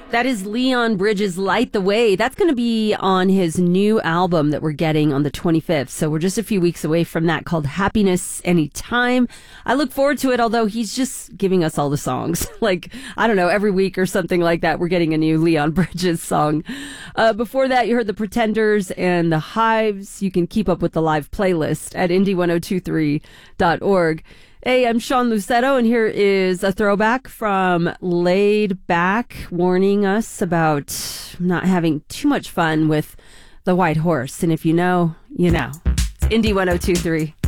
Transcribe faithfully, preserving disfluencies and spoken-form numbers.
That is Leon Bridges' Light the Way. That's going to be on his new album that we're getting on the twenty-fifth. So we're just a few weeks away from that, called Happiness Anytime. I look forward to it, although he's just giving us all the songs. Like, I don't know, every week or something like that, we're getting a new Leon Bridges song. Uh, before that, you heard The Pretenders and The Hives. You can keep up with the live playlist at indie ten twenty-three dot org. Hey, I'm Sean Lucetto, and here is a throwback from Laid Back, warning us about not having too much fun with the white horse. And if you know, you know. It's Indie ten twenty-three.